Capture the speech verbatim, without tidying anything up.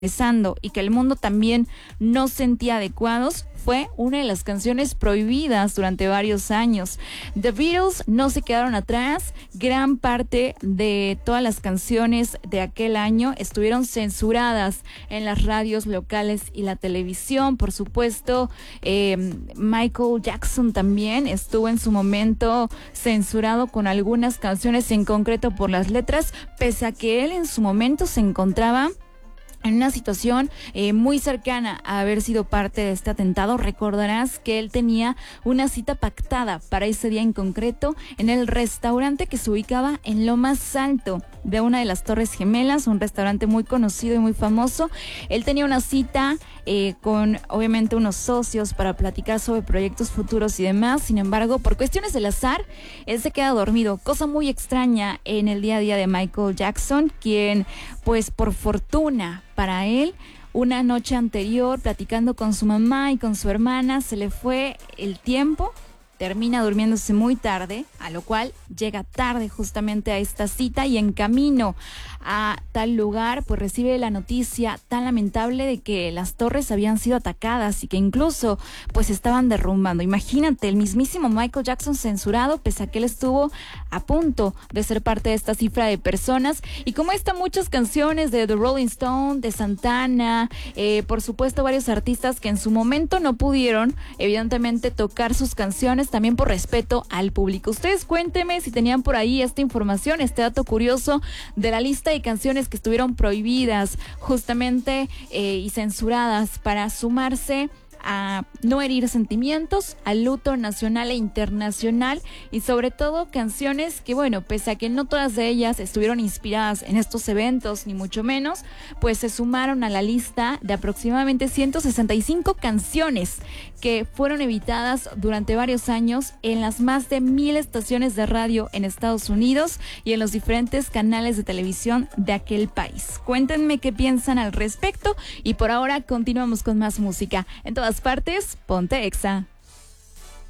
y que el mundo también no sentía adecuados, fue una de las canciones prohibidas durante varios años. The Beatles no se quedaron atrás, gran parte de todas las canciones de aquel año estuvieron censuradas en las radios locales y la televisión. Por supuesto, eh, Michael Jackson también estuvo en su momento censurado con algunas canciones, en concreto por las letras, pese a que él en su momento se encontraba en una situación eh, muy cercana a haber sido parte de este atentado. Recordarás que él tenía una cita pactada para ese día en concreto en el restaurante que se ubicaba en lo más alto de una de las Torres Gemelas, un restaurante muy conocido y muy famoso. Él tenía una cita eh, con obviamente unos socios para platicar sobre proyectos futuros y demás. Sin embargo, por cuestiones del azar, él se queda dormido, cosa muy extraña en el día a día de Michael Jackson, quien pues por fortuna para él, una noche anterior, platicando con su mamá y con su hermana, se le fue el tiempo, termina durmiéndose muy tarde, a lo cual llega tarde justamente a esta cita y en camino a tal lugar, pues recibe la noticia tan lamentable de que las torres habían sido atacadas y que incluso pues estaban derrumbando. Imagínate, el mismísimo Michael Jackson censurado, pese a que él estuvo a punto de ser parte de esta cifra de personas. Y como esta, muchas canciones de The Rolling Stone, de Santana, eh, por supuesto varios artistas que en su momento no pudieron evidentemente tocar sus canciones, también por respeto al público. Ustedes cuéntenme si tenían por ahí esta información, este dato curioso de la lista de canciones que estuvieron prohibidas justamente eh, y censuradas para sumarse a no herir sentimientos, al luto nacional e internacional, y sobre todo canciones que, bueno, pese a que no todas de ellas estuvieron inspiradas en estos eventos, ni mucho menos, pues se sumaron a la lista de aproximadamente ciento sesenta y cinco canciones que fueron evitadas durante varios años en las más de mil estaciones de radio en Estados Unidos y en los diferentes canales de televisión de aquel país. Cuéntenme qué piensan al respecto y por ahora continuamos con más música. En todas partes, ponte Exa.